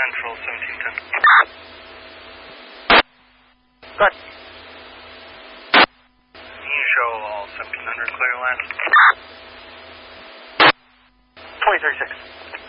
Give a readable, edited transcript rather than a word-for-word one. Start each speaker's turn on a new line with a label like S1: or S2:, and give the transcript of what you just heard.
S1: Central 1710.
S2: Good.
S1: Can you show all 1700 clear land?
S2: 2036.